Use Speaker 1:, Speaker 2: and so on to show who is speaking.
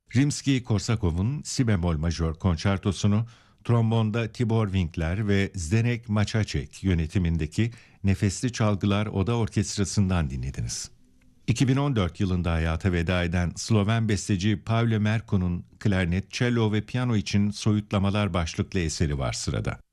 Speaker 1: Rimski-Korsakov'un si bemol majör konçertosunu, trombonda Tibor Winkler ve Zdenek Maçaçek yönetimindeki Nefesli Çalgılar Oda Orkestrası'ndan dinlediniz. 2014 yılında hayata veda eden Sloven besteci Pavle Merku'nun klarnet, cello ve piyano için Soyutlamalar başlıklı eseri var sırada.